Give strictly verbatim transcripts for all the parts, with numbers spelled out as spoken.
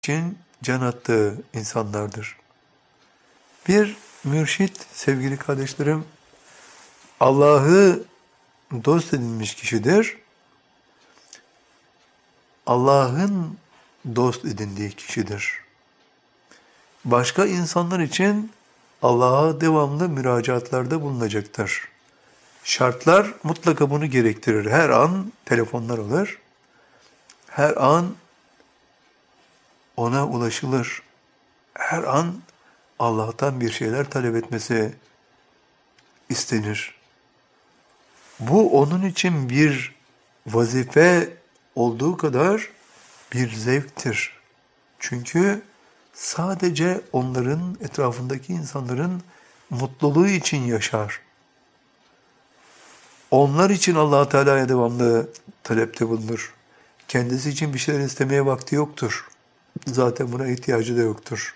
için can attığı insanlardır. Bir mürşit sevgili kardeşlerim, Allah'ı dost edinmiş kişidir. Allah'ın dost edindiği kişidir. Başka insanlar için Allah'a devamlı müracaatlarda bulunacaktır. Şartlar mutlaka bunu gerektirir. Her an telefonlar alır. Her an ona ulaşılır. Her an Allah'tan bir şeyler talep etmesi istenir. Bu onun için bir vazife olduğu kadar bir zevktir. Çünkü sadece onların, etrafındaki insanların mutluluğu için yaşar. Onlar için Allah-u Teala'ya devamlı talepte bulunur. Kendisi için bir şeyler istemeye vakti yoktur. Zaten buna ihtiyacı da yoktur.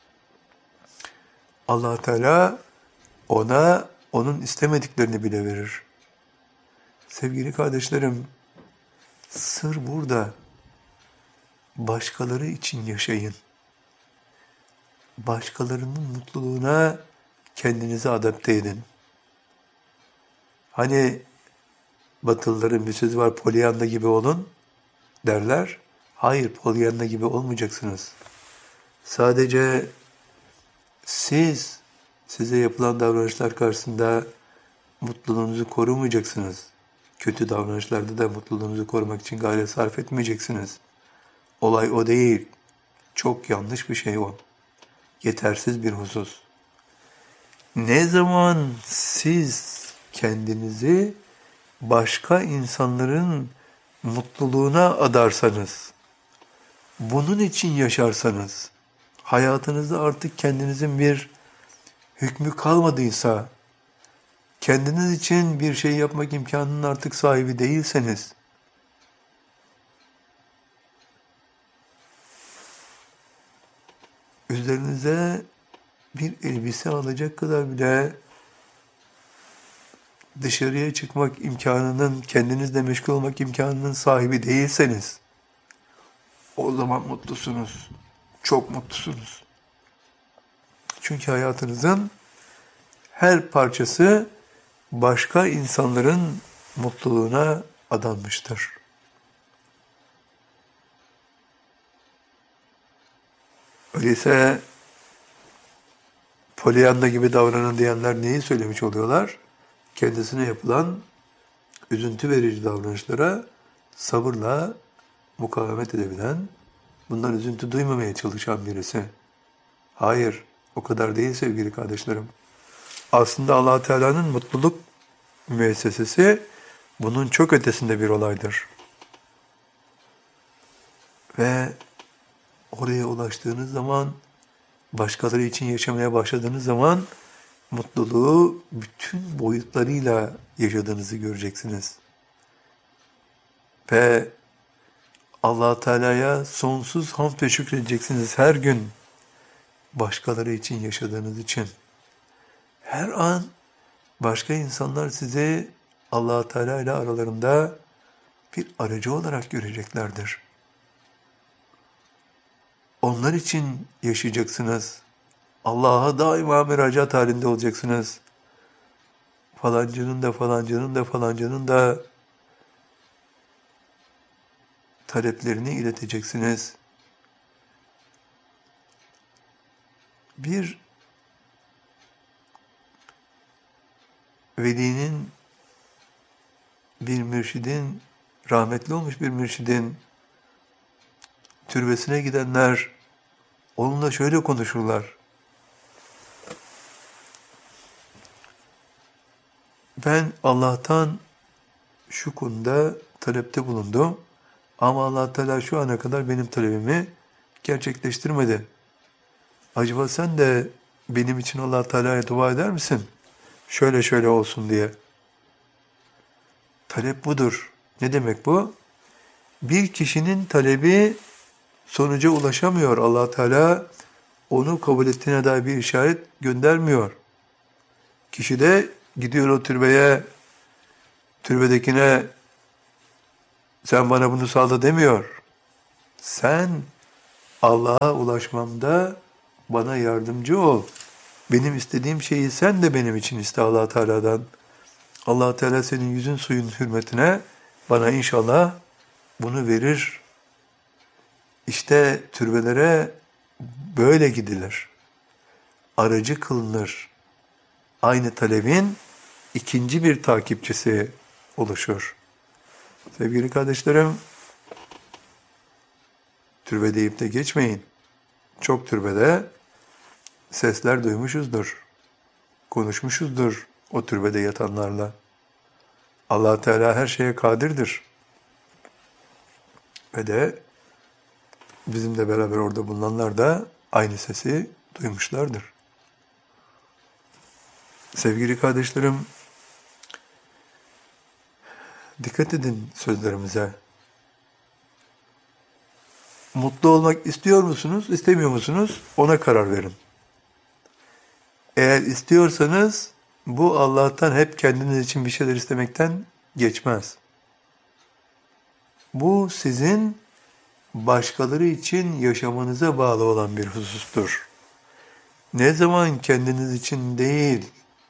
Allah-u Teala ona onun istemediklerini bile verir. Sevgili kardeşlerim, sır burada. Başkaları için yaşayın. Başkalarının mutluluğuna kendinizi adapte edin. Hani Batılıların bir sözü var, Pollyanna gibi olun derler. Hayır, Pollyanna gibi olmayacaksınız. Sadece siz, size yapılan davranışlar karşısında mutluluğunuzu korumayacaksınız. Kötü davranışlarda da mutluluğunuzu korumak için gayret sarf etmeyeceksiniz. Olay o değil. Çok yanlış bir şey o. Yetersiz bir husus. Ne zaman siz kendinizi başka insanların mutluluğuna adarsanız, bunun için yaşarsanız, hayatınızda artık kendinizin bir hükmü kalmadıysa, kendiniz için bir şey yapmak imkanının artık sahibi değilseniz, üzerinize bir elbise alacak kadar bile dışarıya çıkmak imkanının, kendinizle meşgul olmak imkanının sahibi değilseniz, o zaman mutlusunuz. Çok mutlusunuz. Çünkü hayatınızın her parçası başka insanların mutluluğuna adanmıştır. Öyleyse Pollyanna gibi davranın diyenler neyi söylemiş oluyorlar? Kendisine yapılan üzüntü verici davranışlara sabırla mukavemet edebilen, bundan üzüntü duymamaya çalışan birisi. Hayır, o kadar değil sevgili kardeşlerim. Aslında Allah-u Teala'nın mutluluk müessesesi bunun çok ötesinde bir olaydır. Ve oraya ulaştığınız zaman, başkaları için yaşamaya başladığınız zaman mutluluğu bütün boyutlarıyla yaşadığınızı göreceksiniz. Ve Allah-u Teala'ya sonsuz hamd ve şükredeceksiniz her gün. Başkaları için yaşadığınız için. Her an başka insanlar sizi Allah-u Teala ile aralarında bir aracı olarak göreceklerdir. Onlar için yaşayacaksınız. Allah'a daima müracaat halinde olacaksınız. Falancının da falancının da falancının da taleplerini ileteceksiniz. Bir velinin, bir mürşidin, rahmetli olmuş bir mürşidin türbesine gidenler onunla şöyle konuşurlar. Ben Allah'tan şu konuda talepte bulundum ama Allah Teala şu ana kadar benim talebimi gerçekleştirmedi. Acaba sen de benim için Allah Teala'ya dua eder misin? Şöyle şöyle olsun diye. Talep budur. Ne demek bu? Bir kişinin talebi sonuca ulaşamıyor. Allah Teala onu kabul ettiğine dair bir işaret göndermiyor. Kişi de gidiyor o türbeye, türbedekine sen bana bunu sağla demiyor. Sen Allah'a ulaşmamda bana yardımcı ol. Benim istediğim şeyi sen de benim için iste Allah Teala'dan. Allah Teala senin yüzün suyun hürmetine bana inşallah bunu verir. İşte türbelere böyle gidilir. Aracı kılınır. Aynı talebin ikinci bir takipçisi oluşur. Sevgili kardeşlerim, türbe deyip de geçmeyin. Çok türbede sesler duymuşuzdur. Konuşmuşuzdur o türbede yatanlarla. Allah Teala her şeye kadirdir. Ve de bizimle beraber orada bulunanlar da aynı sesi duymuşlardır. Sevgili kardeşlerim, dikkat edin sözlerimize. Mutlu olmak istiyor musunuz, istemiyor musunuz? Ona karar verin. Eğer istiyorsanız bu Allah'tan hep kendiniz için bir şeyler istemekten geçmez. Bu sizin başkaları için yaşamanıza bağlı olan bir husustur. Ne zaman kendiniz için değil,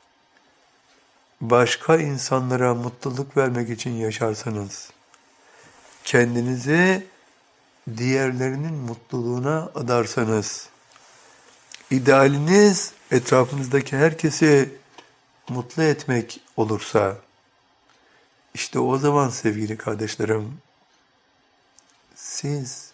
başka insanlara mutluluk vermek için yaşarsanız, kendinizi diğerlerinin mutluluğuna adarsanız, idealiniz etrafınızdaki herkesi mutlu etmek olursa, işte o zaman sevgili kardeşlerim, siz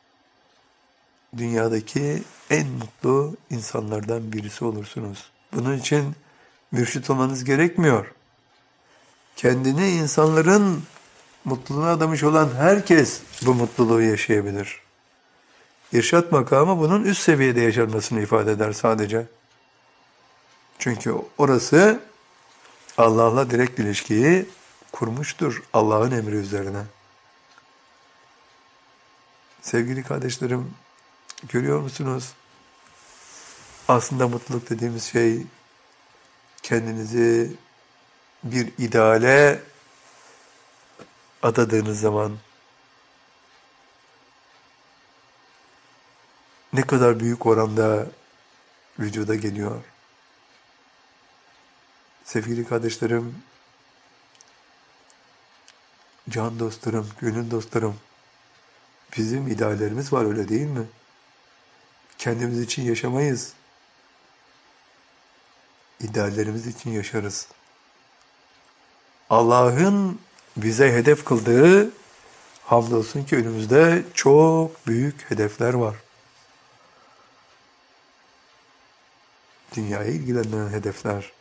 dünyadaki en mutlu insanlardan birisi olursunuz. Bunun için mürşit olmanız gerekmiyor. Kendini insanların mutluluğuna adamış olan herkes bu mutluluğu yaşayabilir. İrşad makamı bunun üst seviyede yaşanmasını ifade eder sadece. Çünkü orası Allah'la direkt ilişkiyi kurmuştur Allah'ın emri üzerine. Sevgili kardeşlerim, görüyor musunuz? Aslında mutluluk dediğimiz şey kendinizi bir ideale adadığınız zaman ne kadar büyük oranda vücuda geliyor. Sevgili kardeşlerim, can dostlarım, gönül dostlarım, bizim ideallerimiz var, öyle değil mi? Kendimiz için yaşamayız. İdeallerimiz için yaşarız. Allah'ın bize hedef kıldığı, hamdolsun ki önümüzde çok büyük hedefler var. Dünyayı ilgilendiren hedefler.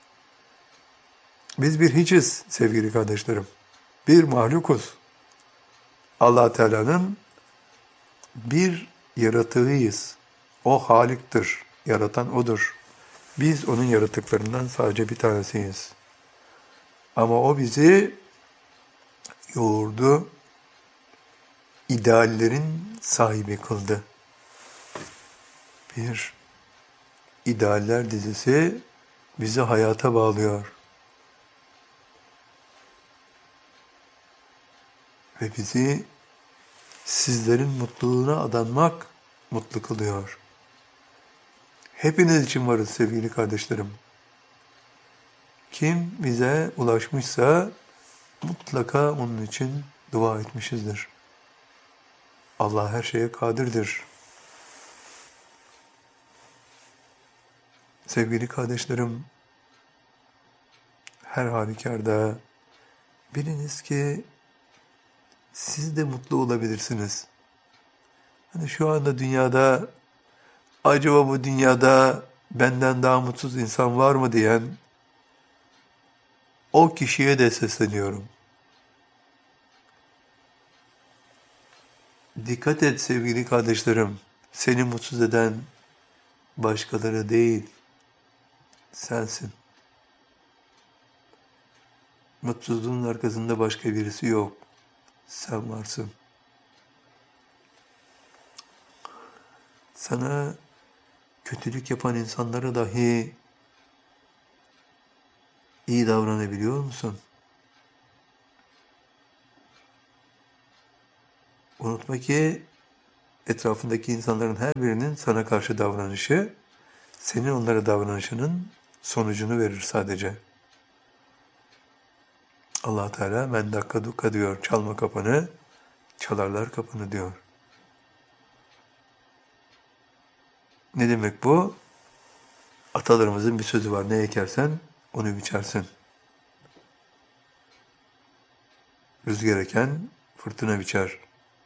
Biz bir hiçiz sevgili kardeşlerim. Bir mahlukuz. Allah Teala'nın bir yaratığıyız. O Halik'tir. Yaratan O'dur. Biz O'nun yaratıklarından sadece bir tanesiyiz. Ama O bizi yoğurdu, ideallerin sahibi kıldı. Bir idealler dizisi bizi hayata bağlıyor. Ve bizi sizlerin mutluluğuna adanmak mutlu kılıyor. Hepiniz için varız sevgili kardeşlerim. Kim bize ulaşmışsa mutlaka onun için dua etmişizdir. Allah her şeye kadirdir. Sevgili kardeşlerim, her halükarda biliniz ki siz de mutlu olabilirsiniz. Hani şu anda dünyada, acaba bu dünyada benden daha mutsuz insan var mı diyen o kişiye de sesleniyorum. Dikkat et sevgili kardeşlerim, seni mutsuz eden başkaları değil, sensin. Mutsuzluğun arkasında başka birisi yok. Sen varsın. Sana kötülük yapan insanlara dahi iyi davranabiliyor musun? Unutma ki etrafındaki insanların her birinin sana karşı davranışı, senin onlara davranışının sonucunu verir sadece. Allah Teala men dakka dukka diyor, çalma kapını, çalarlar kapını diyor. Ne demek bu? Atalarımızın bir sözü var, ne ekersen onu biçersin. Rüzgar eken fırtına biçer.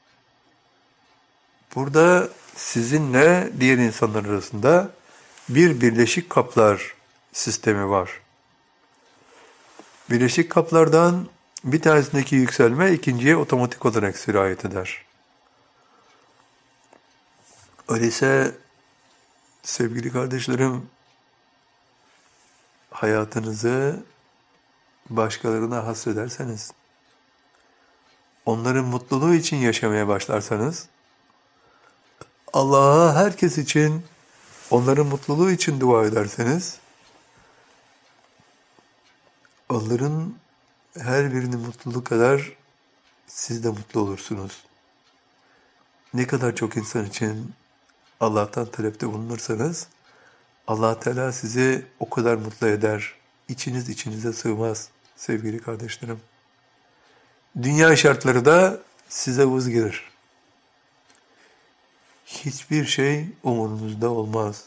Burada sizinle diğer insanlar arasında bir birleşik kaplar sistemi var. Birleşik kaplardan bir tanesindeki yükselme ikinciye otomatik olarak sirayet eder. Öyleyse sevgili kardeşlerim, hayatınızı başkalarına hasrederseniz, onların mutluluğu için yaşamaya başlarsanız, Allah'a herkes için, onların mutluluğu için dua ederseniz, onların her birinin mutluluğu kadar siz de mutlu olursunuz. Ne kadar çok insan için Allah'tan talepte bulunursanız, Allah Teala sizi o kadar mutlu eder. İçiniz içinize sığmaz sevgili kardeşlerim. Dünya şartları da size vız gelir. Hiçbir şey umurunuzda olmaz.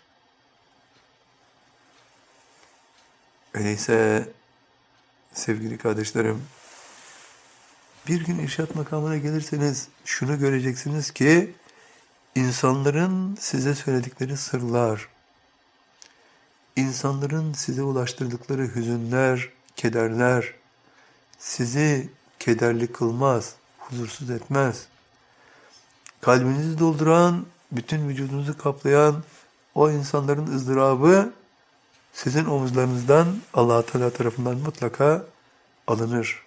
Öyleyse sevgili kardeşlerim, bir gün irşat makamına gelirseniz şunu göreceksiniz ki insanların size söyledikleri sırlar, insanların size ulaştırdıkları hüzünler, kederler sizi kederli kılmaz, huzursuz etmez. Kalbinizi dolduran, bütün vücudunuzu kaplayan o insanların ızdırabı sizin omuzlarınızdan Allah Teala tarafından mutlaka alınır.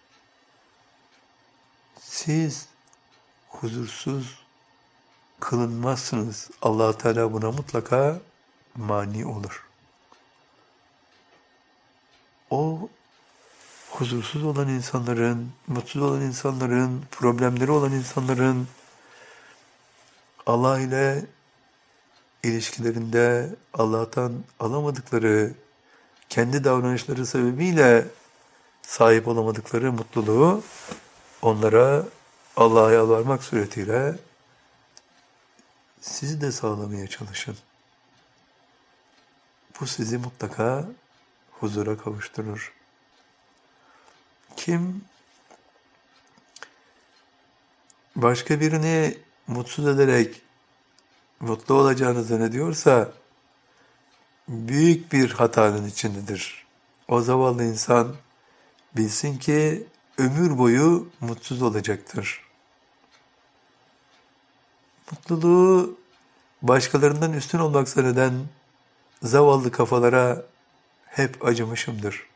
Siz huzursuz kılınmazsınız. Allah Teala buna mutlaka mani olur. O huzursuz olan insanların, mutsuz olan insanların, problemleri olan insanların Allah ile ilişkilerinde Allah'tan alamadıkları, kendi davranışları sebebiyle sahip olamadıkları mutluluğu onlara Allah'a yalvarmak suretiyle siz de sağlamaya çalışın. Bu sizi mutlaka huzura kavuşturur. Kim başka birini mutsuz ederek mutlu olacağını zannediyorsa büyük bir hatanın içindedir. O zavallı insan bilsin ki ömür boyu mutsuz olacaktır. Mutluluğu başkalarından üstün olmak zanneden zavallı kafalara hep acımışımdır.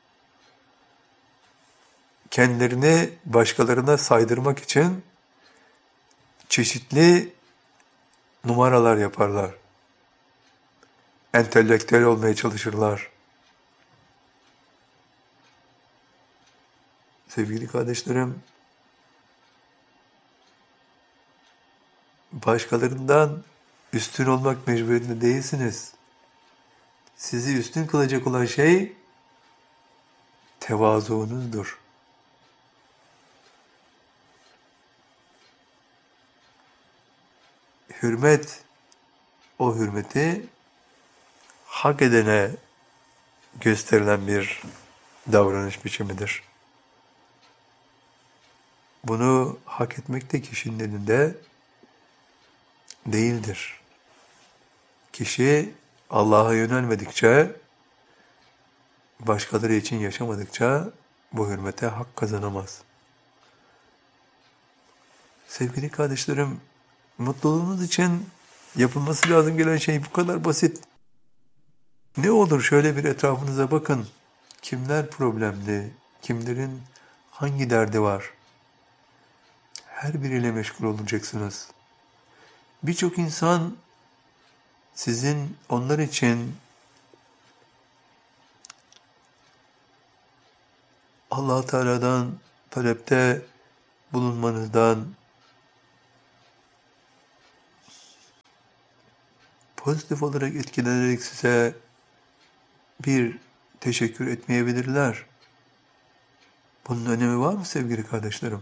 Kendilerini başkalarına saydırmak için çeşitli numaralar yaparlar. Entelektüel olmaya çalışırlar. Sevgili kardeşlerim, başkalarından üstün olmak mecburiyetinde değilsiniz. Sizi üstün kılacak olan şey tevazuunuzdur. Hürmet, o hürmeti hak edene gösterilen bir davranış biçimidir. Bunu hak etmek de kişinin elinde değildir. Kişi Allah'a yönelmedikçe, başkaları için yaşamadıkça bu hürmete hak kazanamaz. Sevgili kardeşlerim, mutluluğunuz için yapılması lazım gelen şey bu kadar basit. Ne olur şöyle bir etrafınıza bakın. Kimler problemli, kimlerin hangi derdi var? Her biriyle meşgul olacaksınız. Birçok insan sizin onlar için Allah Teala'dan talepte bulunmanızdan, pozitif olarak etkilenerek size bir teşekkür etmeyebilirler. Bunun önemi var mı sevgili kardeşlerim?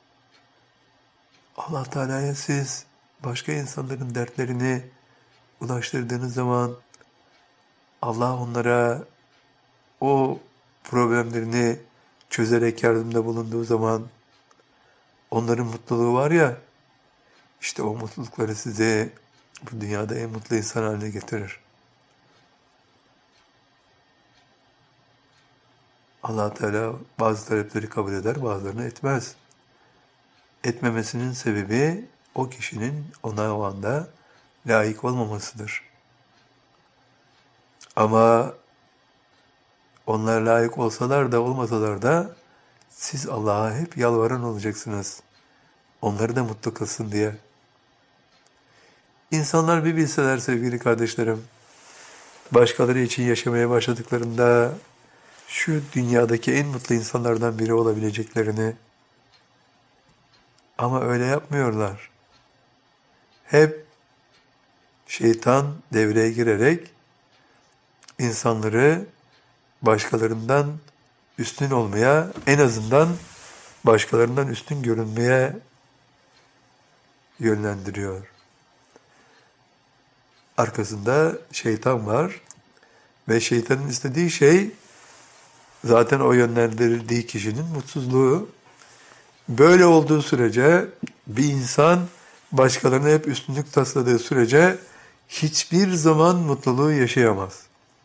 Allah Teala'ya siz başka insanların dertlerini ulaştırdığınız zaman Allah onlara o problemlerini çözerek yardımda bulunduğu zaman onların mutluluğu var ya, işte o mutlulukları size bu dünyada en mutlu insan haline getirir. Allah Teala bazı talepleri kabul eder, bazılarını etmez. Etmemesinin sebebi o kişinin ona o anda layık olmamasıdır. Ama onlar layık olsalar da olmasalar da siz Allah'a hep yalvaran olacaksınız. Onları da mutlu kılsın diye. İnsanlar bir bilseler sevgili kardeşlerim, başkaları için yaşamaya başladıklarında şu dünyadaki en mutlu insanlardan biri olabileceklerini, ama öyle yapmıyorlar. Hep şeytan devreye girerek insanları başkalarından üstün olmaya, en azından başkalarından üstün görünmeye yönlendiriyor. Arkasında şeytan var ve şeytanın istediği şey zaten o yönlendirildiği kişinin mutsuzluğu. Böyle olduğu sürece bir insan başkalarına hep üstünlük tasladığı sürece hiçbir zaman mutluluğu yaşayamaz.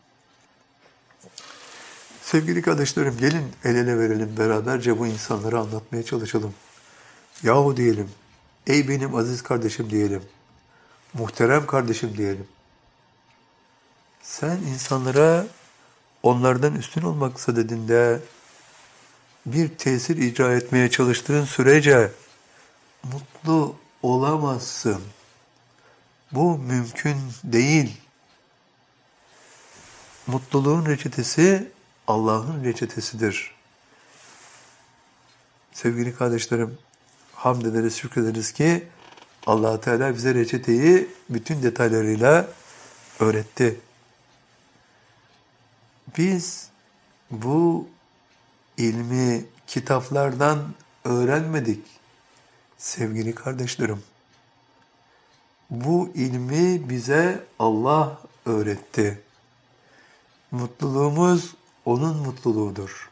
Sevgili kardeşlerim, gelin el ele verelim, beraberce bu insanlara anlatmaya çalışalım. Yahu diyelim, ey benim aziz kardeşim diyelim, muhterem kardeşim diyelim. Sen insanlara onlardan üstün olmak sadedinde bir tesir icra etmeye çalıştığın sürece mutlu olamazsın. Bu mümkün değil. Mutluluğun reçetesi Allah'ın reçetesidir. Sevgili kardeşlerim, hamd ederiz, şükrederiz ki Allah Teala bize reçeteyi bütün detaylarıyla öğretti. Biz bu ilmi kitaplardan öğrenmedik sevgili kardeşlerim. Bu ilmi bize Allah öğretti. Mutluluğumuz onun mutluluğudur.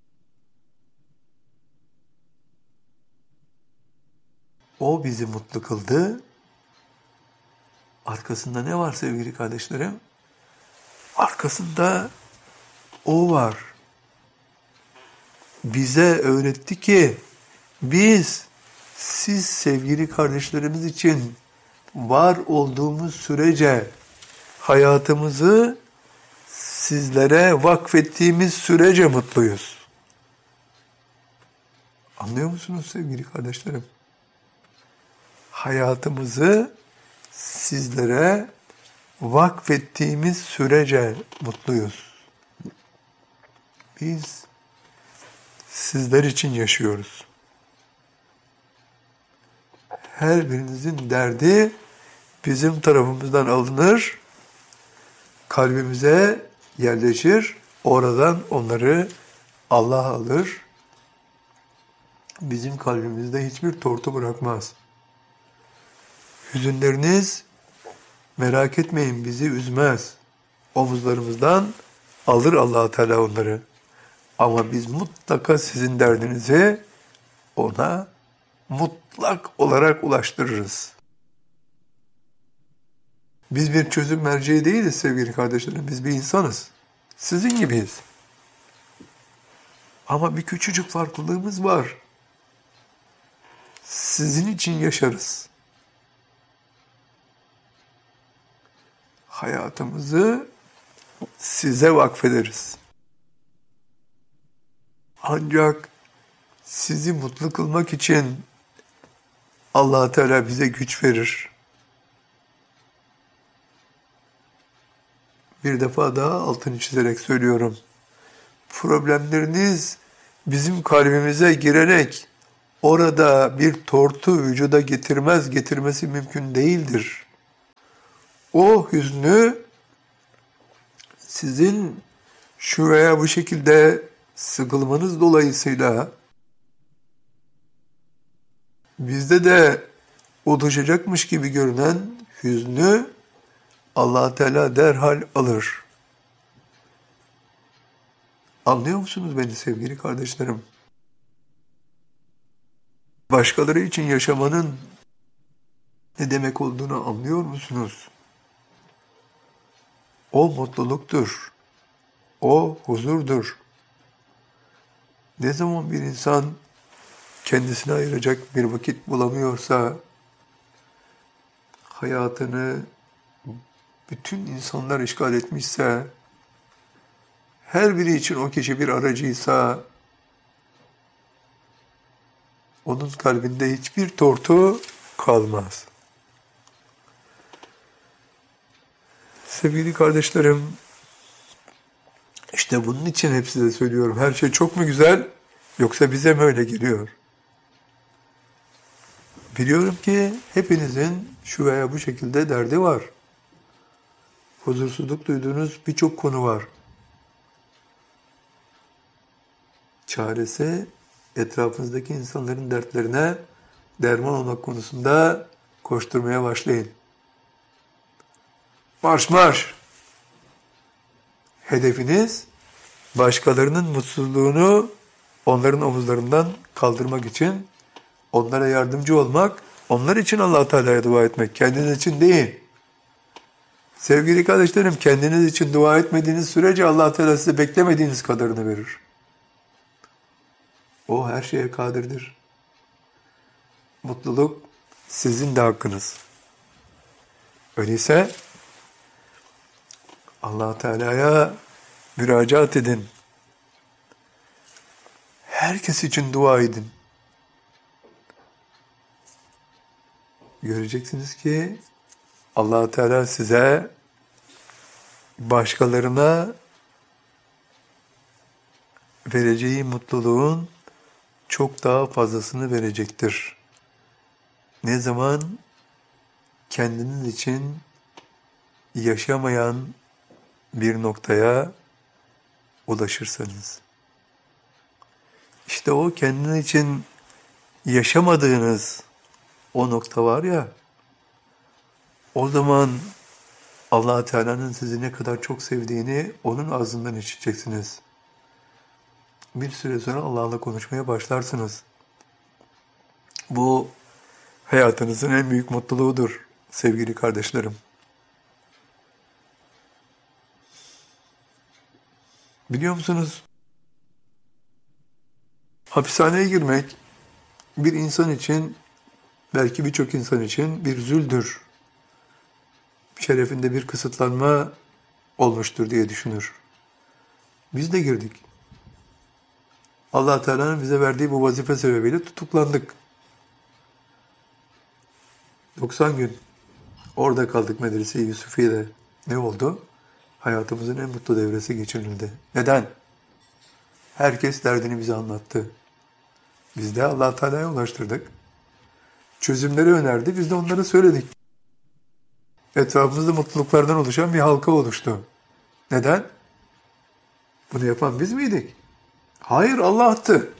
O bizi mutlu kıldı. Arkasında ne var sevgili kardeşlerim? Arkasında o var. Bize öğretti ki biz, siz sevgili kardeşlerimiz için var olduğumuz sürece, hayatımızı sizlere vakfettiğimiz sürece mutluyuz. Anlıyor musunuz sevgili kardeşlerim? Hayatımızı sizlere vakfettiğimiz sürece mutluyuz. Biz sizler için yaşıyoruz. Her birinizin derdi bizim tarafımızdan alınır, kalbimize yerleşir, oradan onları Allah alır. Bizim kalbimizde hiçbir tortu bırakmaz. Hüzünleriniz, merak etmeyin, bizi üzmez. Omuzlarımızdan alır Allah Teala onları. Ama biz mutlaka sizin derdinizi ona mutlak olarak ulaştırırız. Biz bir çözüm merceği değiliz sevgili kardeşlerim. Biz bir insanız. Sizin gibiyiz. Ama bir küçücük farklılığımız var. Sizin için yaşarız. Hayatımızı size vakfederiz. Ancak sizi mutlu kılmak için Allah Teala bize güç verir. Bir defa daha altını çizerek söylüyorum. Problemleriniz bizim kalbimize girerek orada bir tortu vücuda getirmez, getirmesi mümkün değildir. O hüznü sizin şu veya bu şekilde sıkılmanız dolayısıyla bizde de oluşacakmış gibi görünen hüznü Allah Teala derhal alır. Anlıyor musunuz beni sevgili kardeşlerim? Başkaları için yaşamanın ne demek olduğunu anlıyor musunuz? O mutluluktur. O huzurdur. Ne zaman bir insan kendisine ayıracak bir vakit bulamıyorsa, hayatını bütün insanlar işgal etmişse, her biri için o kişi bir aracıysa, onun kalbinde hiçbir tortu kalmaz. Sevgili kardeşlerim, işte bunun için hep size söylüyorum. Her şey çok mu güzel, yoksa bize mi öyle geliyor? Biliyorum ki hepinizin şu veya bu şekilde derdi var. Huzursuzluk duyduğunuz birçok konu var. Çaresi etrafınızdaki insanların dertlerine derman olmak konusunda koşturmaya başlayın. Marş marş! Hedefiniz başkalarının mutsuzluğunu onların omuzlarından kaldırmak için, onlara yardımcı olmak, onlar için Allah Teala'ya dua etmek, kendiniz için değil. Sevgili kardeşlerim, kendiniz için dua etmediğiniz sürece Allah Teala size beklemediğiniz kadarını verir. O her şeye kadirdir. Mutluluk sizin de hakkınız. Öyleyse Allah Teala'ya müracaat edin. Herkes için dua edin. Göreceksiniz ki Allah Teala size başkalarına vereceği mutluluğun çok daha fazlasını verecektir. Ne zaman kendiniz için yaşamayan bir noktaya ulaşırsanız. İşte o kendiniz için yaşamadığınız o nokta var ya, o zaman Allah Teala'nın sizi ne kadar çok sevdiğini onun ağzından işiteceksiniz. Bir süre sonra Allah'la konuşmaya başlarsınız. Bu hayatınızın en büyük mutluluğudur sevgili kardeşlerim. Biliyor musunuz? Hapishaneye girmek bir insan için, belki birçok insan için bir züldür. Şerefinde bir kısıtlanma olmuştur diye düşünür. Biz de girdik. Allah Teala'nın bize verdiği bu vazife sebebiyle tutuklandık. doksan gün orada kaldık Medrese-i Yusufiye'de. Ne oldu? Hayatımızın en mutlu devresi geçirildi. Neden? Herkes derdini bize anlattı. Biz de Allah Teala'ya ulaştırdık. Çözümleri önerdi, biz de onları söyledik. Etrafımızda mutluluklardan oluşan bir halka oluştu. Neden? Bunu yapan biz miydik? Hayır, Allah'tı.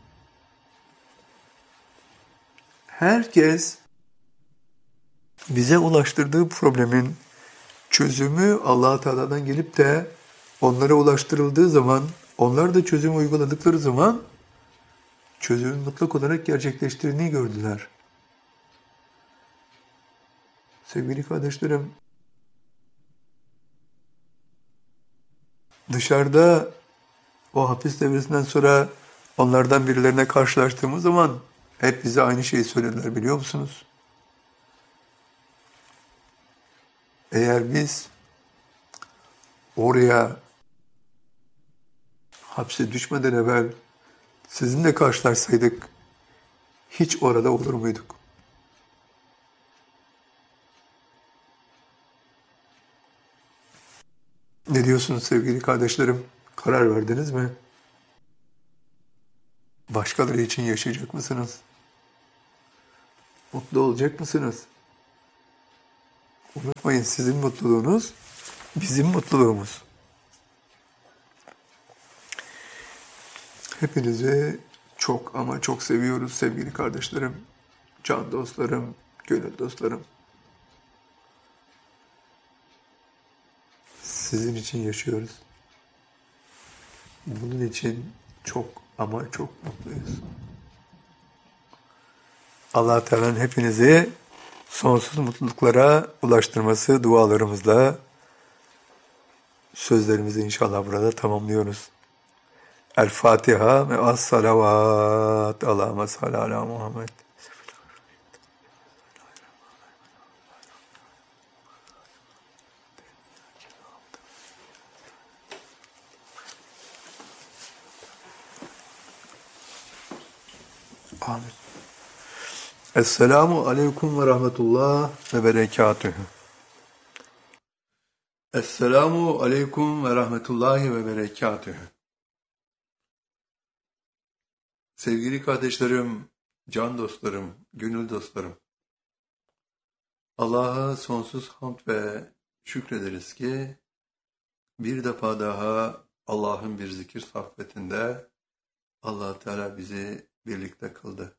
Herkes bize ulaştırdığı problemin çözümü Allah Teala'dan gelip de onlara ulaştırıldığı zaman, onlar da çözümü uyguladıkları zaman çözümün mutlak olarak gerçekleştiğini gördüler. Sevgili kardeşlerim, dışarıda o hapis devresinden sonra onlardan birilerine karşılaştığımız zaman hep bize aynı şeyi söylediler, biliyor musunuz? Eğer biz oraya hapse düşmeden evvel sizinle karşılaşsaydık hiç orada olur muyduk? Ne diyorsunuz sevgili kardeşlerim? Karar verdiniz mi? Başkaları için yaşayacak mısınız? Mutlu olacak mısınız? Unutmayın, sizin mutluluğunuz bizim mutluluğumuz. Hepinizi çok ama çok seviyoruz sevgili kardeşlerim, can dostlarım, gönül dostlarım. Sizin için yaşıyoruz. Bunun için çok ama çok mutluyuz. Allah Teala'nın hepinizi sonsuz mutluluklara ulaştırması dualarımızla sözlerimizi inşallah burada tamamlıyoruz. El Fatiha ve as salavat. Allahümme salli ala Muhammed. Amin. Esselamu aleyküm ve rahmetullah ve berekatühü. Esselamu aleyküm ve rahmetullahi ve berekatühü. Sevgili kardeşlerim, can dostlarım, gönül dostlarım. Allah'a sonsuz hamd ve şükrederiz ki bir defa daha Allah'ın bir zikir sohbetinde Allah Teala bizi birlikte kıldı.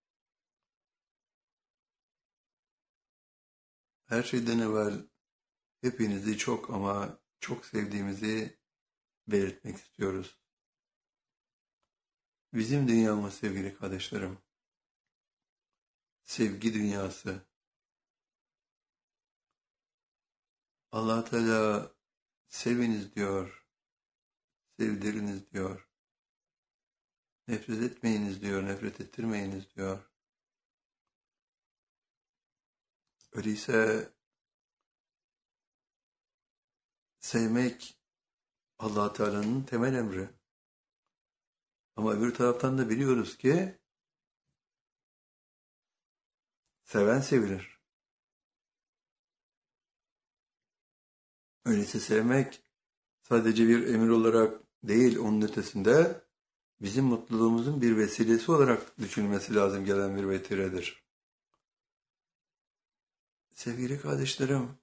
Her şeyden evvel hepinizi çok ama çok sevdiğimizi belirtmek istiyoruz. Bizim dünyamız sevgili kardeşlerim, sevgi dünyası. Allah Teala seviniz diyor, sevdiriniz diyor. Nefret etmeyiniz diyor, nefret ettirmeyiniz diyor. Öyleyse sevmek Allah Teala'nın temel emri. Ama öbür taraftan da biliyoruz ki seven sevilir. Öyleyse sevmek sadece bir emir olarak değil, onun ötesinde bizim mutluluğumuzun bir vesilesi olarak düşünülmesi lazım gelen bir vetiredir. Sevgili kardeşlerim,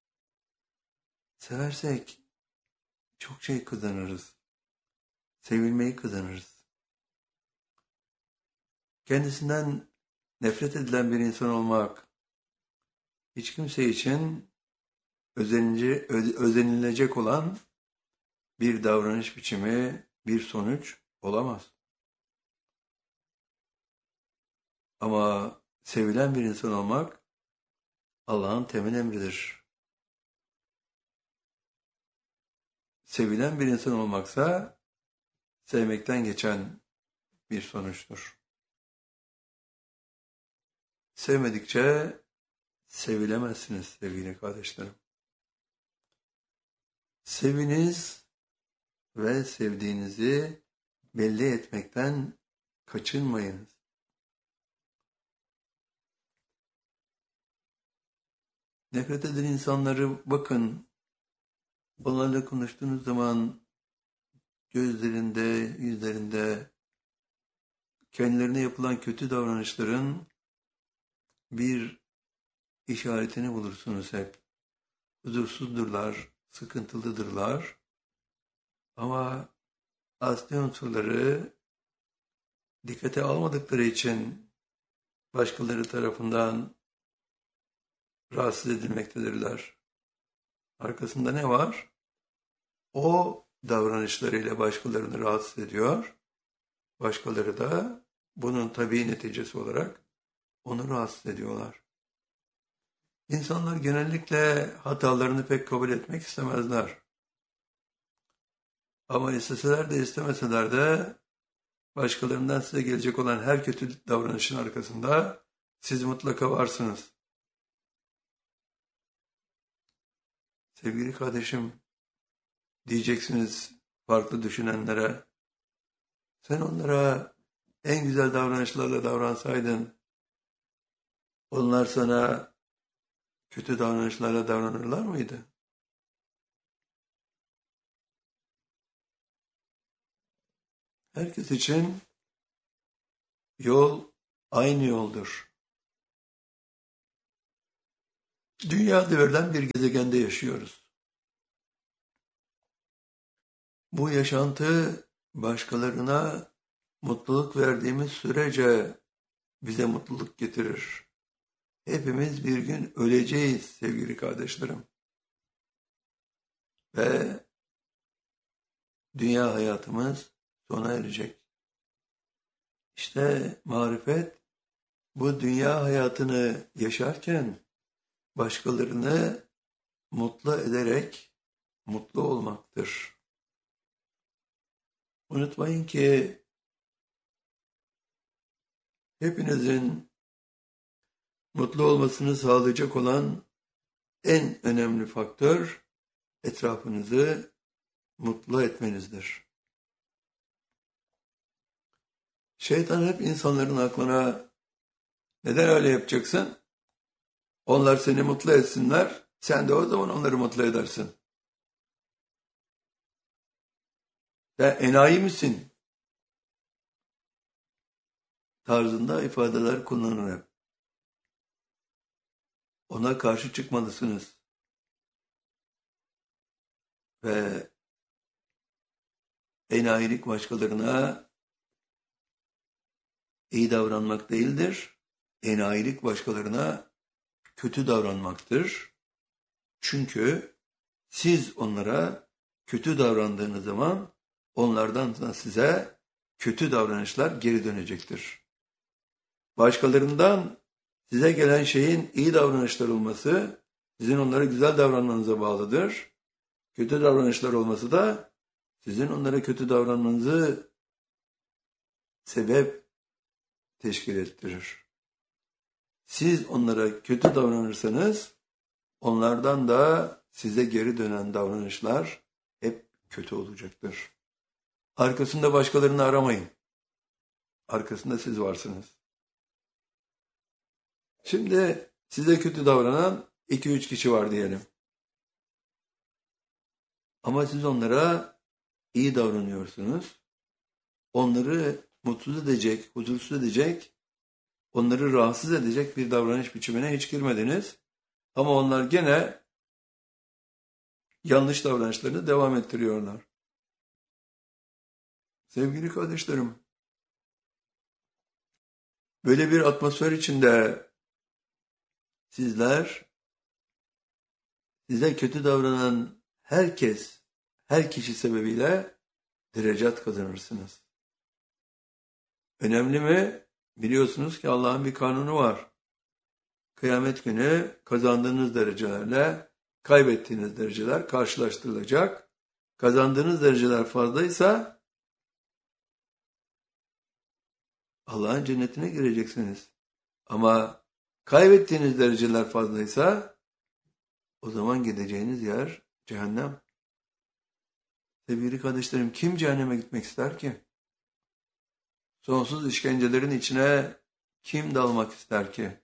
seversek çok şey kazanırız. Sevilmeyi kazanırız. Kendisinden nefret edilen bir insan olmak hiç kimse için özenici, özenilecek olan bir davranış biçimi, bir sonuç olamaz. Ama sevilen bir insan olmak Allah'ın temel emridir. Sevilen bir insan olmaksa sevmekten geçen bir sonuçtur. Sevmedikçe sevilemezsiniz sevgili kardeşlerim. Seviniz ve sevdiğinizi belli etmekten kaçınmayınız. Nefret eden insanları bakın, onlarla konuştuğunuz zaman gözlerinde, yüzlerinde kendilerine yapılan kötü davranışların bir işaretini bulursunuz hep. Huzursuzdurlar, sıkıntılıdırlar. Ama asli unsurları dikkate almadıkları için başkaları tarafından rahatsız edilmektedirler. Arkasında ne var? O davranışlarıyla başkalarını rahatsız ediyor. Başkaları da bunun tabii neticesi olarak onu rahatsız ediyorlar. İnsanlar genellikle hatalarını pek kabul etmek istemezler. Ama isteseler de istemeseler de başkalarından size gelecek olan her kötü davranışın arkasında siz mutlaka varsınız. Sevgili kardeşim, diyeceksiniz farklı düşünenlere, sen onlara en güzel davranışlarla davransaydın, onlar sana kötü davranışlarla davranırlar mıydı? Herkes için yol aynı yoldur. Dünya devrilen bir gezegende yaşıyoruz. Bu yaşantı başkalarına mutluluk verdiğimiz sürece bize mutluluk getirir. Hepimiz bir gün öleceğiz sevgili kardeşlerim. Ve dünya hayatımız sona erecek. İşte marifet bu dünya hayatını yaşarken başkalarını mutlu ederek mutlu olmaktır. Unutmayın ki hepinizin mutlu olmasını sağlayacak olan en önemli faktör etrafınızı mutlu etmenizdir. Şeytan hep insanların aklına neden öyle yapacaksın? Onlar seni mutlu etsinler, sen de o zaman onları mutlu edersin. Sen enayi misin? Tarzında ifadeler kullanır hep. Ona karşı çıkmalısınız. Ve enayilik başkalarına iyi davranmak değildir. Enayilik başkalarına kötü davranmaktır. Çünkü siz onlara kötü davrandığınız zaman onlardan da size kötü davranışlar geri dönecektir. Başkalarından size gelen şeyin iyi davranışlar olması sizin onlara güzel davranmanıza bağlıdır. Kötü davranışlar olması da sizin onlara kötü davranmanızı sebep teşkil ettirir. Siz onlara kötü davranırsanız onlardan da size geri dönen davranışlar hep kötü olacaktır. Arkasında başkalarını aramayın. Arkasında siz varsınız. Şimdi size kötü davranan iki üç kişi var diyelim. Ama siz onlara iyi davranıyorsunuz. Onları mutsuz edecek, huzursuz edecek, onları rahatsız edecek bir davranış biçimine hiç girmediniz. Ama onlar gene yanlış davranışlarını devam ettiriyorlar. Sevgili kardeşlerim, böyle bir atmosfer içinde sizler, size kötü davranan herkes, her kişi sebebiyle derecat kazanırsınız. Önemli mi? Biliyorsunuz ki Allah'ın bir kanunu var. Kıyamet günü kazandığınız derecelerle kaybettiğiniz dereceler karşılaştırılacak. Kazandığınız dereceler fazlaysa Allah'ın cennetine gireceksiniz. Ama kaybettiğiniz dereceler fazlaysa o zaman gideceğiniz yer cehennem. Sevgili kardeşlerim, kim cehenneme gitmek ister ki? Sonsuz işkencelerin içine kim dalmak ister ki?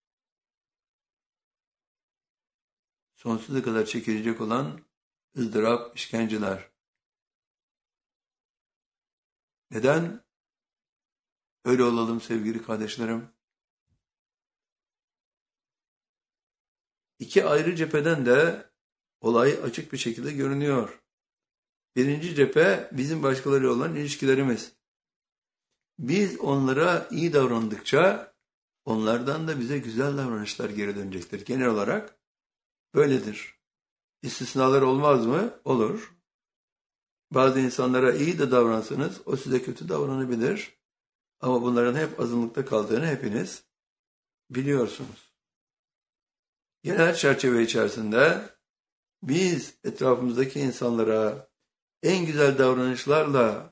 Sonsuza kadar çekilecek olan ızdırap, işkenceler. Neden öyle olalım sevgili kardeşlerim? İki ayrı cepheden de olay açık bir şekilde görünüyor. Birinci cephe bizim başkalarıyla olan ilişkilerimiz. Biz onlara iyi davrandıkça onlardan da bize güzel davranışlar geri dönecektir. Genel olarak böyledir. İstisnalar olmaz mı? Olur. Bazı insanlara iyi de davransanız o size kötü davranabilir. Ama bunların hep azınlıkta kaldığını hepiniz biliyorsunuz. Genel çerçeve içerisinde biz etrafımızdaki insanlara en güzel davranışlarla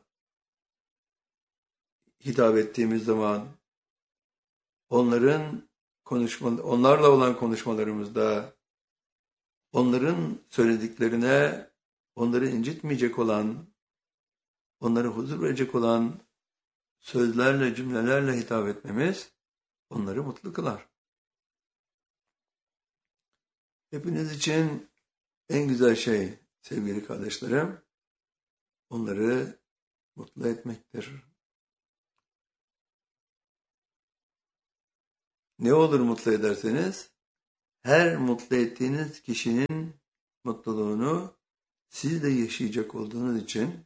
hitap ettiğimiz zaman onların konuşma, onlarla olan konuşmalarımızda onların söylediklerine onları incitmeyecek olan, onlara huzur verecek olan sözlerle, cümlelerle hitap etmemiz onları mutlu kılar. Hepiniz için en güzel şey sevgili kardeşlerim, onları mutlu etmektir. Ne olur mutlu ederseniz, her mutlu ettiğiniz kişinin mutluluğunu siz de yaşayacak olduğunuz için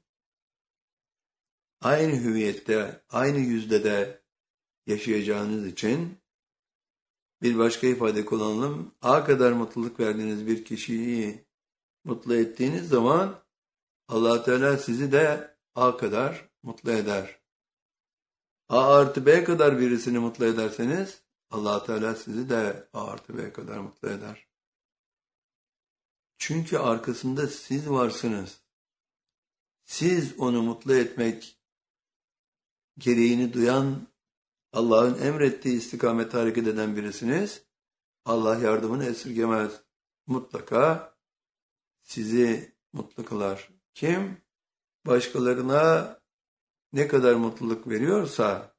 aynı hüviyette, aynı yüzde de yaşayacağınız için bir başka ifade kullanalım. A kadar mutluluk verdiğiniz bir kişiyi mutlu ettiğiniz zaman Allah Teala sizi de A kadar mutlu eder. A artı B kadar birisini mutlu ederseniz Allah Teala sizi de A artı B kadar mutlu eder. Çünkü arkasında siz varsınız. Siz onu mutlu etmek gereğini duyan, Allah'ın emrettiği istikamete hareket eden birisiniz. Allah yardımını esirgemez. Mutlaka sizi mutlu kılar. Kim? Başkalarına ne kadar mutluluk veriyorsa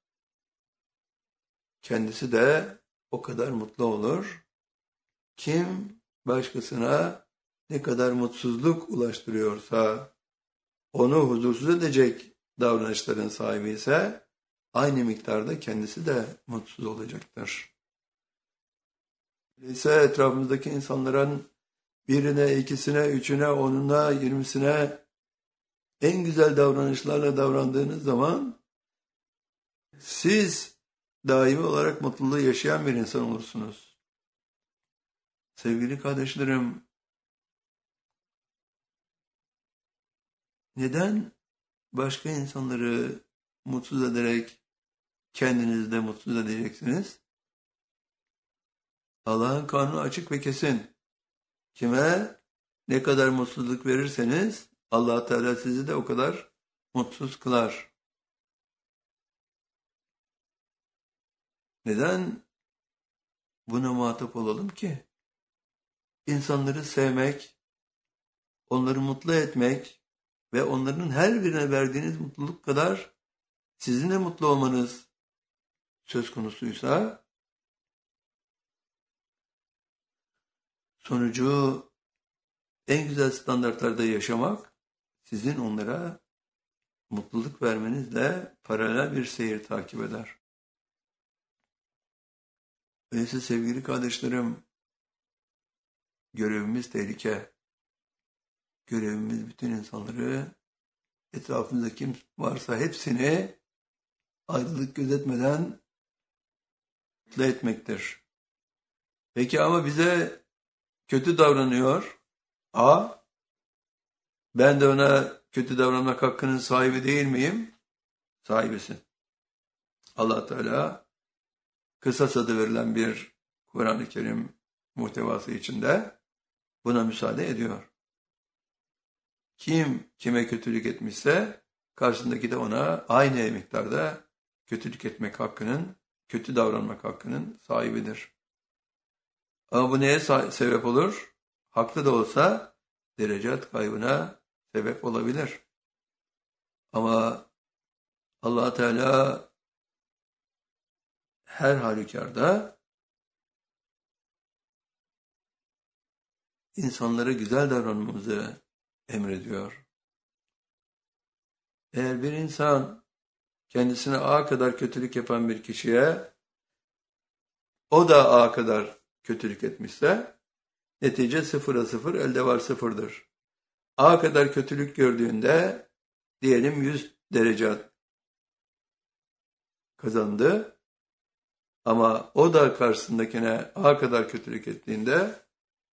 kendisi de o kadar mutlu olur. Kim başkasına ne kadar mutsuzluk ulaştırıyorsa, onu huzursuz edecek davranışların sahibi ise aynı miktarda kendisi de mutsuz olacaktır. Öyleyse etrafımızdaki insanların birine, ikisine, üçüne, onuna, yirmisine en güzel davranışlarla davrandığınız zaman siz daimi olarak mutluluğu yaşayan bir insan olursunuz. Sevgili kardeşlerim, neden başka insanları mutsuz ederek kendinizi de mutsuz edeceksiniz? Allah'ın kanunu açık ve kesin. Kime ne kadar mutsuzluk verirseniz Allah Teala sizi de o kadar mutsuz kılar. Neden buna muhatap olalım ki? İnsanları sevmek, onları mutlu etmek ve onların her birine verdiğiniz mutluluk kadar sizin de mutlu olmanız söz konusuysa, sonucu en güzel standartlarda yaşamak, sizin onlara mutluluk vermenizle paralel bir seyir takip eder. Öyleyse sevgili kardeşlerim, görevimiz tehlike. Görevimiz bütün insanları, etrafımızda kim varsa hepsini ayrılık gözetmeden mutlu etmektir. Peki ama bize kötü davranıyor. A, ben de ona kötü davranmak hakkının sahibi değil miyim? Sahibisin. Allah Teala kısas adı verilen bir Kur'an-ı Kerim muhtevası içinde buna müsaade ediyor. Kim kime kötülük etmişse karşısındaki de ona aynı miktarda kötülük etmek hakkının, kötü davranmak hakkının sahibidir. Ama bu neye sebep olur? Haklı da olsa derecat kaybına sebep olabilir. Ama Allah Teala her halükarda insanlara güzel davranmamızı emrediyor. Eğer bir insan kendisine A kadar kötülük yapan bir kişiye o da A kadar kötülük etmişse netice sıfıra sıfır, elde var sıfırdır. A kadar kötülük gördüğünde diyelim yüz derece kazandı ama o da karşısındakine A kadar kötülük ettiğinde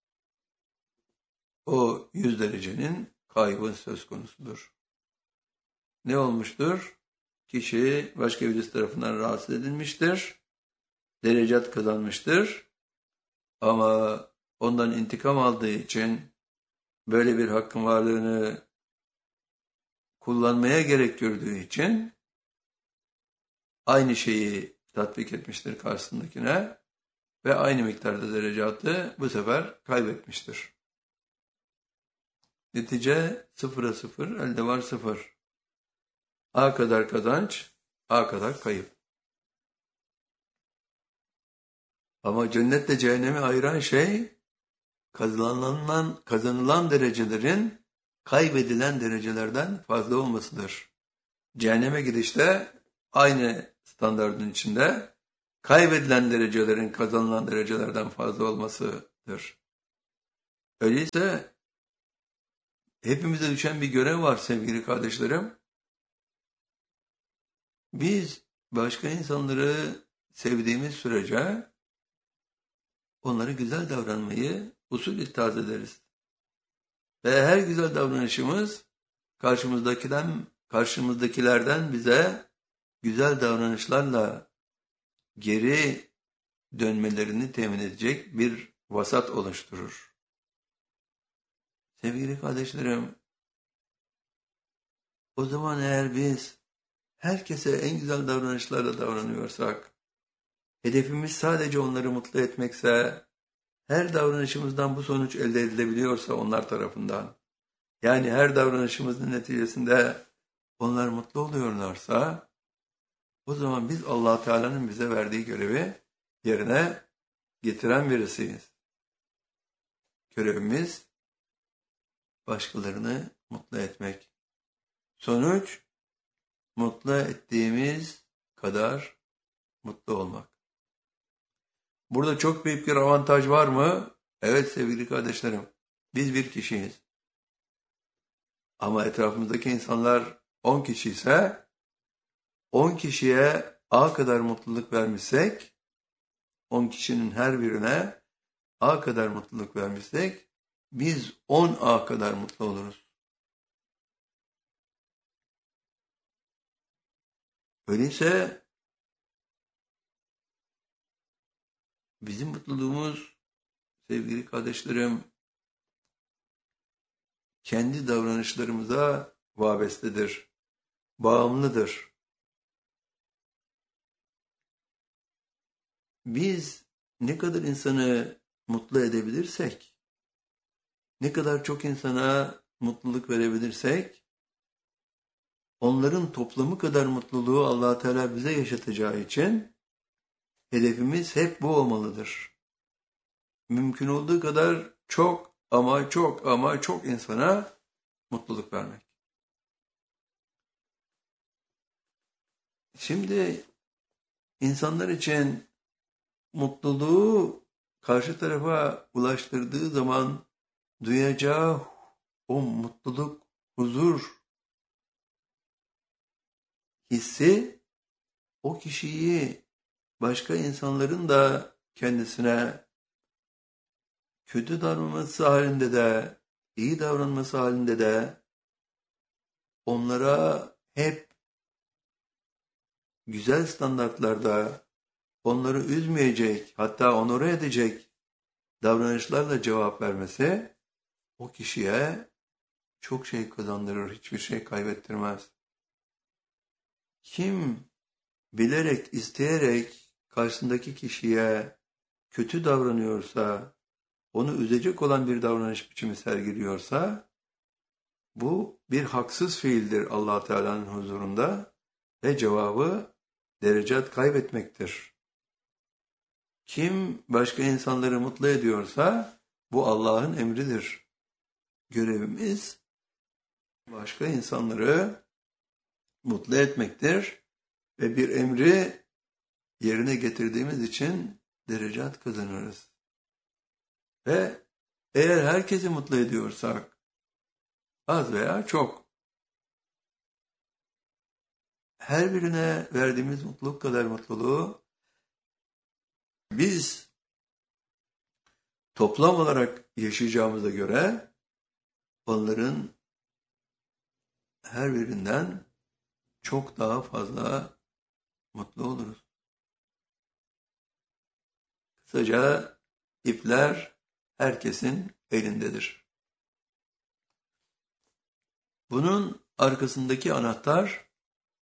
o yüz derecenin kaybı söz konusudur. Ne olmuştur? Kişi başka birisi tarafından rahatsız edilmiştir. Derecat kazanmıştır. Ama ondan intikam aldığı için böyle bir hakkın varlığını kullanmaya gerek gördüğü için aynı şeyi tatbik etmiştir karşısındakine ve aynı miktarda derecatı bu sefer kaybetmiştir. Netice sıfıra sıfır, elde var sıfır. A kadar kazanç, A kadar kayıp. Ama cennetle cehennemi ayıran şey kazanılan, kazanılan derecelerin kaybedilen derecelerden fazla olmasıdır. Cehenneme gidişte aynı standardın içinde kaybedilen derecelerin kazanılan derecelerden fazla olmasıdır etmektir. Öyleyse hepimize düşen bir görev var sevgili kardeşlerim. Biz başka insanları sevdiğimiz sürece onlara güzel davranmayı usul ittihaz ederiz. Ve her güzel davranışımız karşımızdakilerden, karşımızdakilerden bize güzel davranışlarla geri dönmelerini temin edecek bir vasat oluşturur. Sevgili kardeşlerim, o zaman eğer biz herkese en güzel davranışlarla davranıyorsak, hedefimiz sadece onları mutlu etmekse, her davranışımızdan bu sonuç elde edilebiliyorsa onlar tarafından, yani her davranışımızın neticesinde onlar mutlu oluyorlarsa, o zaman biz Allah Teala'nın bize verdiği görevi yerine getiren birisiyiz. Görevimiz başkalarını mutlu etmek. Sonuç, mutlu ettiğimiz kadar mutlu olmak. Burada çok büyük bir avantaj var mı? Evet sevgili kardeşlerim, biz bir kişiyiz. Ama etrafımızdaki insanlar on kişi ise, on kişiye A kadar mutluluk vermişsek, on kişinin her birine A kadar mutluluk vermişsek, biz on A kadar mutlu oluruz. Öyleyse bizim mutluluğumuz sevgili kardeşlerim kendi davranışlarımıza vabestedir, bağımlıdır. Biz ne kadar insanı mutlu edebilirsek, ne kadar çok insana mutluluk verebilirsek, onların toplamı kadar mutluluğu Allah Teala bize yaşatacağı için hedefimiz hep bu olmalıdır. Mümkün olduğu kadar çok ama çok ama çok insana mutluluk vermek. Şimdi insanlar için mutluluğu karşı tarafa ulaştırdığı zaman duyacağı o mutluluk, huzur hissi o kişiyi başka insanların da kendisine kötü davranması halinde de, iyi davranması halinde de onlara hep güzel standartlarda onları üzmeyecek, hatta onore edecek davranışlarla cevap vermesi o kişiye çok şey kazandırır, hiçbir şey kaybettirmez. Kim bilerek, isteyerek karşısındaki kişiye kötü davranıyorsa, onu üzecek olan bir davranış biçimi sergiliyorsa, bu bir haksız fiildir Allah Teala'nın huzurunda ve cevabı derecat kaybetmektir. Kim başka insanları mutlu ediyorsa, bu Allah'ın emridir. Görevimiz başka insanları mutlu etmektir ve bir emri yerine getirdiğimiz için derecat kazanırız. Ve eğer herkesi mutlu ediyorsak, az veya çok, her birine verdiğimiz mutluluk kadar mutluluğu biz toplam olarak yaşayacağımıza göre onların her birinden çok daha fazla mutlu oluruz. Kısaca ipler herkesin elindedir. Bunun arkasındaki anahtar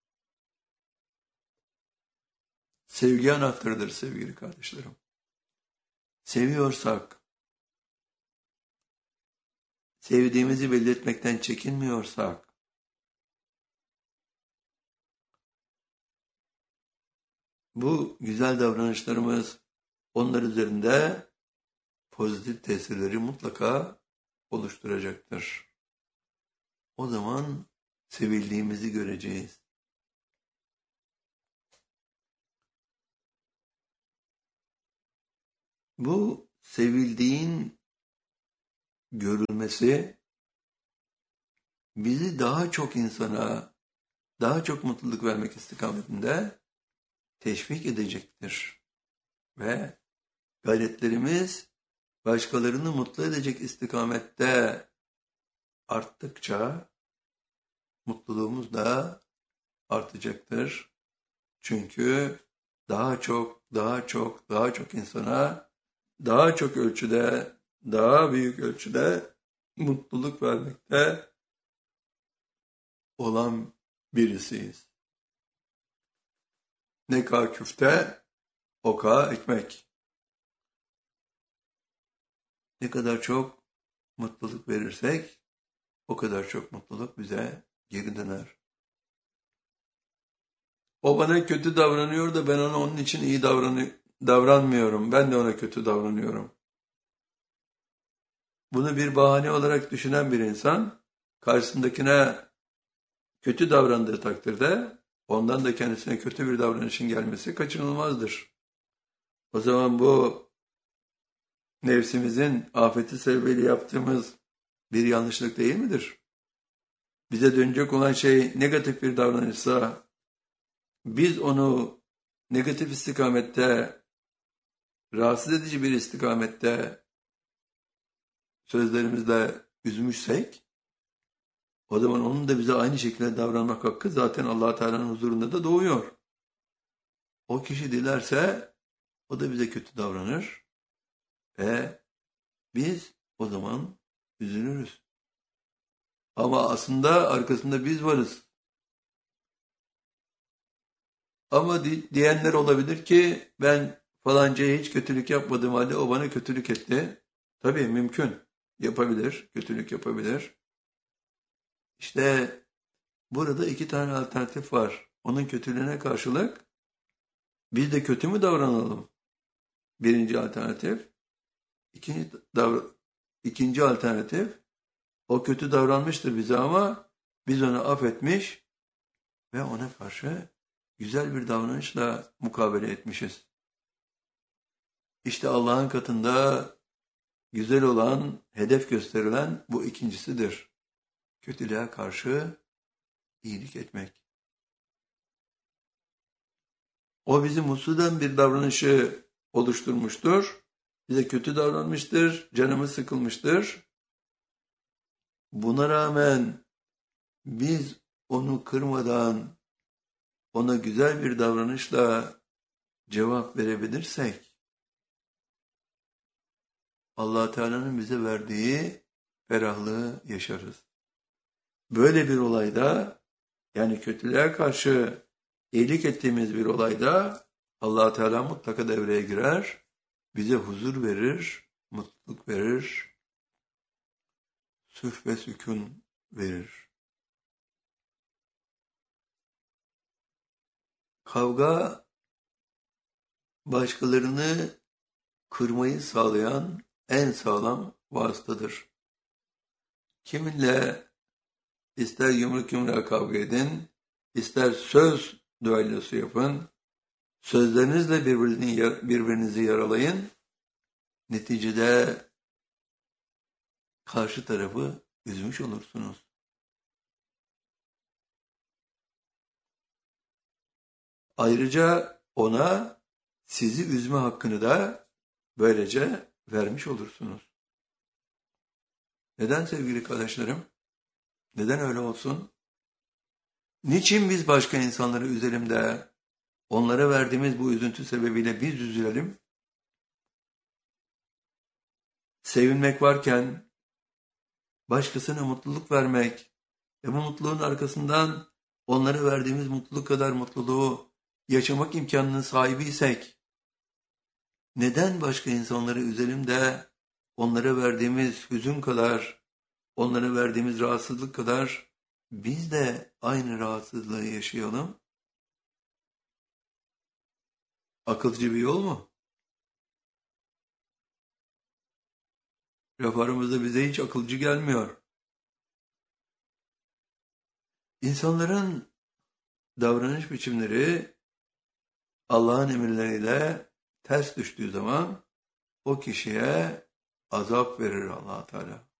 sevgi anahtarıdır sevgili kardeşlerim. Seviyorsak, sevdiğimizi belli etmekten çekinmiyorsak, bu güzel davranışlarımız onlar üzerinde pozitif tesirleri mutlaka oluşturacaktır. O zaman sevildiğimizi göreceğiz. Bu sevildiğin görülmesi bizi daha çok insana, daha çok mutluluk vermek istikametinde teşvik edecektir. Ve gayretlerimiz başkalarını mutlu edecek istikamette arttıkça mutluluğumuz da artacaktır. Çünkü daha çok, daha çok, daha çok insana, daha çok ölçüde, daha büyük ölçüde mutluluk vermekte olan birisiyiz. Ne kadar küfte, o kadar ekmek. Ne kadar çok mutluluk verirsek, o kadar çok mutluluk bize geri döner. O bana kötü davranıyor da ben ona onun için iyi davranı davranmıyorum. Ben de ona kötü davranıyorum. Bunu bir bahane olarak düşünen bir insan, karşısındakine kötü davrandığı takdirde, ondan da kendisine kötü bir davranışın gelmesi kaçınılmazdır. O zaman bu nefsimizin afeti sebebiyle yaptığımız bir yanlışlık değil midir? Bize dönecek olan şey negatif bir davranışsa, biz onu negatif istikamette, rahatsız edici bir istikamette sözlerimizle üzmüşsek, o zaman onun da bize aynı şekilde davranmak hakkı zaten Allah Teala'nın huzurunda da doğuyor. O kişi dilerse o da bize kötü davranır ve biz o zaman üzülürüz. Ama aslında arkasında biz varız. Ama diyenler olabilir ki ben falancaya hiç kötülük yapmadığım halde o bana kötülük etti. Tabii mümkün. Yapabilir, kötülük yapabilir. İşte burada iki tane alternatif var. Onun kötülüğüne karşılık biz de kötü mü davranalım? Birinci alternatif. İkinci, davra ikinci alternatif, o kötü davranmıştır bize ama biz onu affetmiş ve ona karşı güzel bir davranışla mukabele etmişiz. İşte Allah'ın katında güzel olan, hedef gösterilen bu ikincisidir. Kötülüğe karşı iyilik etmek. O bizi mutsuz eden bir davranışı oluşturmuştur. Bize kötü davranmıştır, canımız sıkılmıştır. Buna rağmen biz onu kırmadan, ona güzel bir davranışla cevap verebilirsek, Allah Teala'nın bize verdiği ferahlığı yaşarız. Böyle bir olayda, yani kötülüğe karşı iyilik ettiğimiz bir olayda Allah Teala mutlaka devreye girer, bize huzur verir, mutluluk verir, süf ve sükun verir. Kavga başkalarını kırmayı sağlayan en sağlam vasıtadır. Kiminle ister yumruk yumruğa kavga edin, ister söz düellosu yapın, sözlerinizle birbirini, birbirinizi yaralayın, neticede karşı tarafı üzmüş olursunuz. Ayrıca ona sizi üzme hakkını da böylece vermiş olursunuz. Neden sevgili kardeşlerim? Neden öyle olsun? Niçin biz başka insanları üzelim de onlara verdiğimiz bu üzüntü sebebiyle biz üzülelim? Sevinmek varken başkasına mutluluk vermek ve bu mutluluğun arkasından onlara verdiğimiz mutluluk kadar mutluluğu yaşamak imkanının sahibiysek, neden başka insanları üzelim de onlara verdiğimiz hüzün kadar, onlara verdiğimiz rahatsızlık kadar biz de aynı rahatsızlığı yaşayalım? Akılcı bir yol mu? Laf aramızda bize hiç akılcı gelmiyor. İnsanların davranış biçimleri Allah'ın emirleriyle ters düştüğü zaman o kişiye azap verir Allah Teala.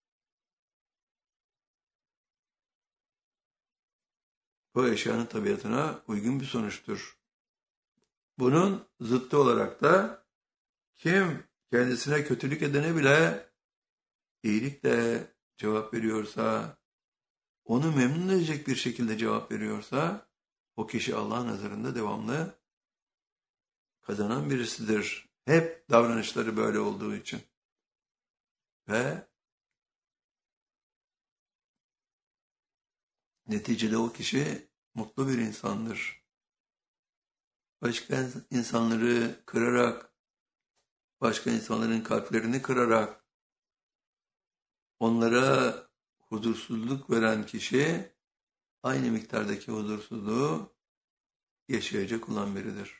Bu eşyanın tabiatına uygun bir sonuçtur. Bunun zıttı olarak da kim kendisine kötülük edene bile iyilikle cevap veriyorsa, onu memnun edecek bir şekilde cevap veriyorsa, o kişi Allah nazarında devamlı kazanan birisidir. Hep davranışları böyle olduğu için. Ve neticede o kişi mutlu bir insandır. Başka insanları kırarak, başka insanların kalplerini kırarak, onlara huzursuzluk veren kişi, aynı miktardaki huzursuzluğu yaşayacak olan biridir.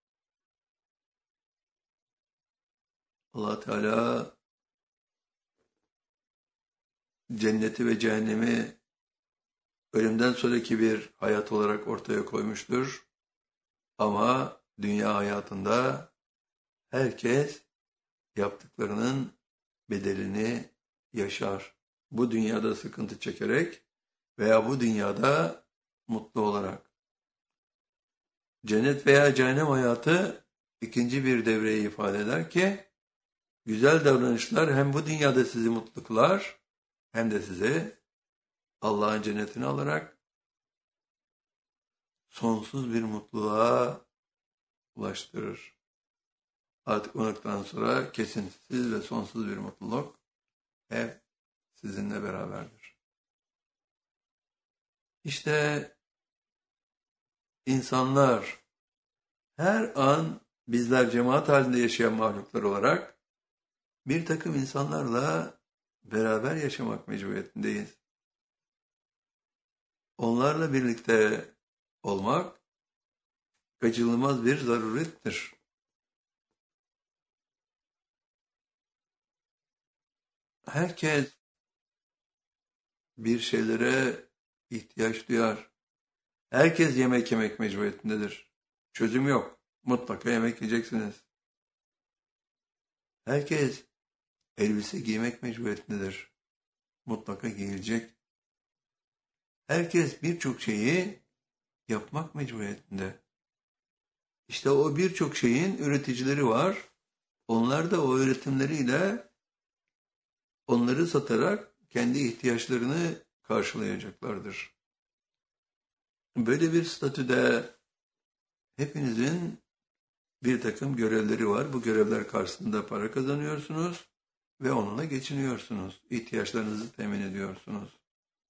Allah Teala cenneti ve cehennemi ölümden sonraki bir hayat olarak ortaya koymuştur. Ama dünya hayatında herkes yaptıklarının bedelini yaşar. Bu dünyada sıkıntı çekerek veya bu dünyada mutlu olarak. Cennet veya cehennem hayatı ikinci bir devreyi ifade eder ki, güzel davranışlar hem bu dünyada sizi mutlu kılar, hem de sizi Allah'ın cennetine alarak sonsuz bir mutluluğa ulaştırır. Artık o noktadan sonra kesintisiz ve sonsuz bir mutluluk hep sizinle beraberdir. İşte insanlar her an bizler cemaat halinde yaşayan mahluklar olarak bir takım insanlarla beraber yaşamak mecburiyetindeyiz. Onlarla birlikte olmak kaçınılmaz bir zarurettir. Herkes bir şeylere ihtiyaç duyar. Herkes yemek yemek mecburiyetindedir. Çözüm yok. Mutlaka yemek yiyeceksiniz. Herkes elbise giymek mecburiyetindedir. Mutlaka giyilecek. Herkes birçok şeyi yapmak mecburiyetinde. İşte o birçok şeyin üreticileri var. Onlar da o üretimleriyle onları satarak kendi ihtiyaçlarını karşılayacaklardır. Böyle bir statüde hepinizin bir takım görevleri var. Bu görevler karşısında para kazanıyorsunuz ve onunla geçiniyorsunuz. İhtiyaçlarınızı temin ediyorsunuz.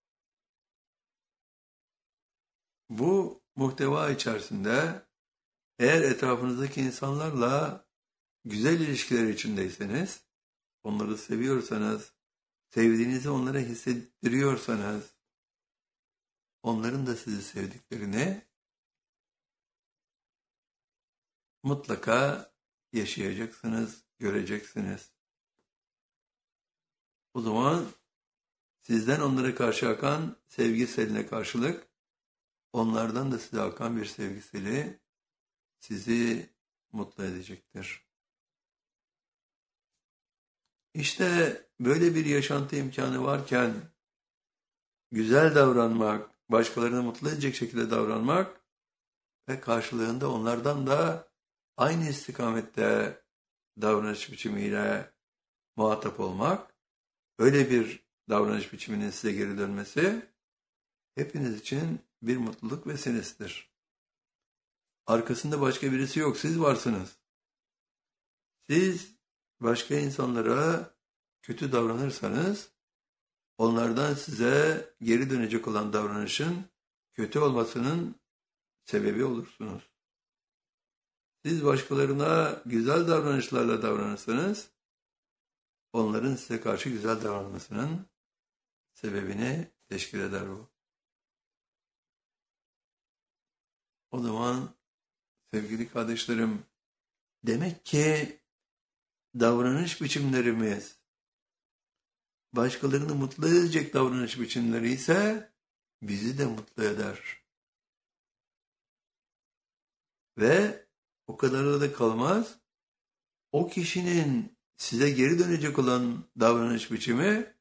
Bu muhteva içerisinde eğer etrafınızdaki insanlarla güzel ilişkiler içindeyseniz, onları seviyorsanız, sevdiğinizi onlara hissettiriyorsanız, onların da sizi sevdiklerini mutlaka yaşayacaksınız, göreceksiniz. O zaman sizden onlara karşı akan sevgi seline karşılık, onlardan da size akan bir sevgi seli sizi mutlu edecektir. İşte böyle bir yaşantı imkanı varken güzel davranmak, başkalarını mutlu edecek şekilde davranmak ve karşılığında onlardan da aynı istikamette davranış biçimiyle muhatap olmak, öyle bir davranış biçiminin size geri dönmesi hepiniz için bir mutluluk vesilesidir. Arkasında başka birisi yok, siz varsınız. Siz başka insanlara kötü davranırsanız, onlardan size geri dönecek olan davranışın kötü olmasının sebebi olursunuz. Siz başkalarına güzel davranışlarla davranırsanız, onların size karşı güzel davranmasının sebebini teşkil eder bu. O zaman sevgili kardeşlerim, demek ki davranış biçimlerimiz başkalarını mutlu edecek davranış biçimleri ise bizi de mutlu eder. Ve o kadar da kalmaz. o kişinin size geri dönecek olan davranış biçimi